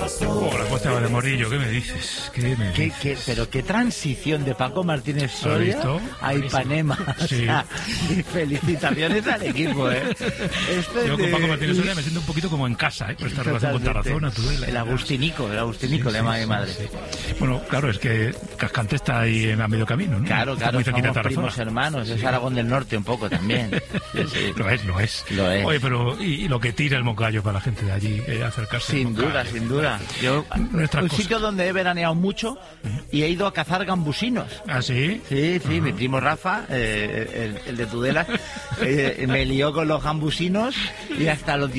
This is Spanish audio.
Oh, la costa de Morillo, ¿qué me dices? Pero qué transición de Paco Martínez Soria a Ipanema. Sí. O sea, y felicitaciones al equipo, ¿eh? Yo con Paco Martínez Soria me siento un poquito como en casa, ¿eh? Por esta relación con Tarazona, Tudela. El Agustinico, le llama mi madre. Sí. Bueno, claro, es que Cascante está ahí a medio camino, ¿no? Claro, somos primos hermanos, es Aragón del Norte un poco también. Sí. Lo es. Oye, pero y lo que tira el Moncayo para la gente de allí, acercarse. Sin duda. Yo, un sitio donde he veraneado mucho y he ido a cazar gambusinos. ¿Ah, sí? Sí, mi primo Rafa, el de Tudela, me lió con los gambusinos y hasta los